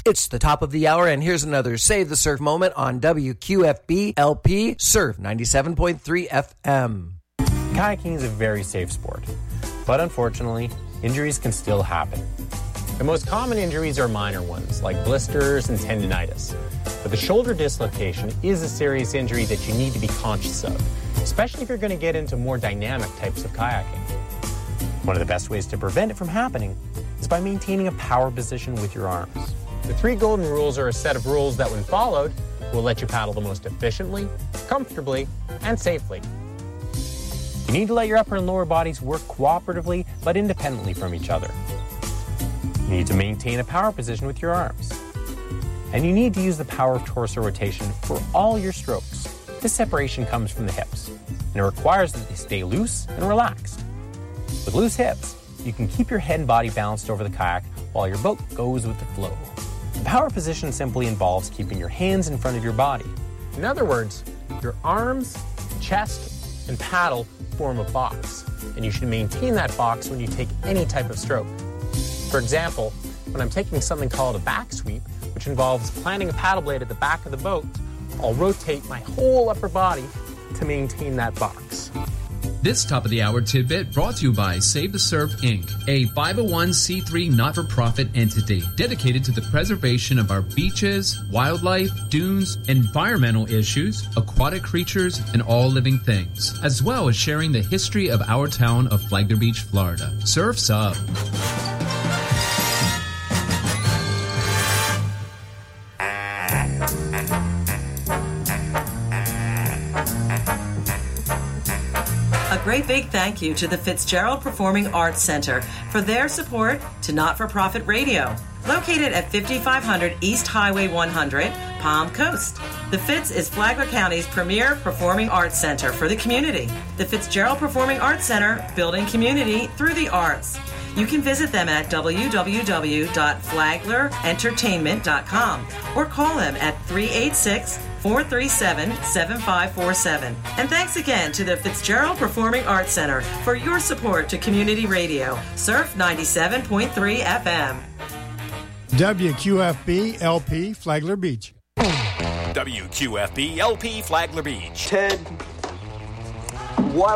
It's the top of the hour, and here's another Save the Surf moment on WQFB LP Surf 97.3 FM. Kayaking is a very safe sport, but unfortunately, injuries can still happen. The most common injuries are minor ones, like blisters and tendinitis. But the shoulder dislocation is a serious injury that you need to be conscious of, especially if you're going to get into more dynamic types of kayaking. One of the best ways to prevent it from happening is by maintaining a power position with your arms. The 3 golden rules are a set of rules that, when followed, will let you paddle the most efficiently, comfortably, and safely. You need to let your upper and lower bodies work cooperatively but independently from each other. You need to maintain a power position with your arms. And you need to use the power of torso rotation for all your strokes. This separation comes from the hips, and it requires that they stay loose and relaxed. With loose hips, you can keep your head and body balanced over the kayak while your boat goes with the flow. The power position simply involves keeping your hands in front of your body. In other words, your arms, chest, and paddle form a box, and you should maintain that box when you take any type of stroke. For example, when I'm taking something called a back sweep, which involves planting a paddle blade at the back of the boat, I'll rotate my whole upper body to maintain that box. This top of the hour tidbit brought to you by Save the Surf Inc., a 501c3 not-for-profit entity dedicated to the preservation of our beaches, wildlife, dunes, environmental issues, aquatic creatures, and all living things, as well as sharing the history of our town of Flagler Beach, Florida. Surf's up. A great big thank you to the Fitzgerald Performing Arts Center for their support to Not-for-Profit Radio, located at 5500 East Highway 100, Palm Coast. The Fitz is Flagler County's premier performing arts center for the community. The Fitzgerald Performing Arts Center, building community through the arts. You can visit them at www.flaglerentertainment.com or call them at 386-437-7547. And thanks again to the Fitzgerald Performing Arts Center for your support to community radio. Surf 97.3 FM. WQFB LP Flagler Beach. WQFB LP Flagler Beach. Ted,